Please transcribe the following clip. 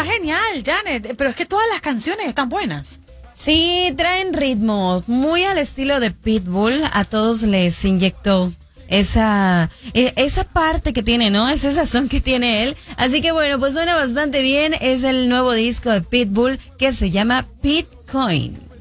está genial, Janet. Pero es que todas las canciones están buenas. Sí, traen ritmo muy al estilo de Pitbull. A todos les inyectó esa parte que tiene, ¿no? Ese sazón que tiene él. Así que bueno, pues suena bastante bien. Es el nuevo disco de Pitbull que se llama Pitcoin.